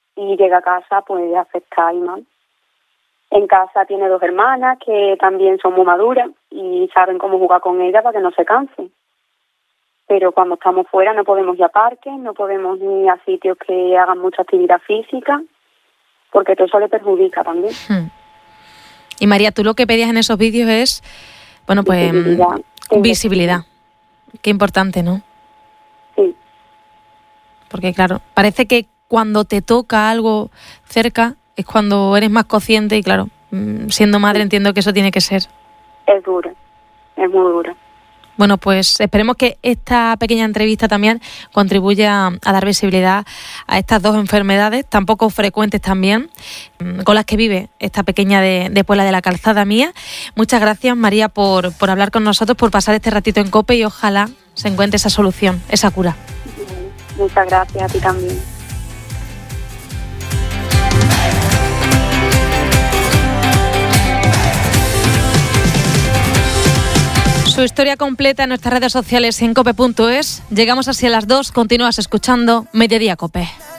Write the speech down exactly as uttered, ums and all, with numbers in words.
y llega a casa pues afectada y mal. En casa tiene dos hermanas que también son muy maduras y saben cómo jugar con ella para que no se canse. Pero cuando estamos fuera no podemos ir a parques, no podemos ir a sitios que hagan mucha actividad física, porque todo eso le perjudica también. Hmm. Y María, tú lo que pedías en esos vídeos es, bueno, pues visibilidad. visibilidad. Qué importante, ¿no? Sí. Porque claro, parece que cuando te toca algo cerca es cuando eres más consciente y claro, siendo madre entiendo que eso tiene que ser. Es duro, es muy duro. Bueno, pues esperemos que esta pequeña entrevista también contribuya a dar visibilidad a estas dos enfermedades tan poco frecuentes también, con las que vive esta pequeña de, de Puebla de la Calzada Mía. Muchas gracias, María, por, por hablar con nosotros, por pasar este ratito en COPE y ojalá se encuentre esa solución, esa cura. Muchas gracias a ti también. Su historia completa en nuestras redes sociales y en cope punto es. Llegamos así a las dos. Continúas escuchando Mediodía COPE.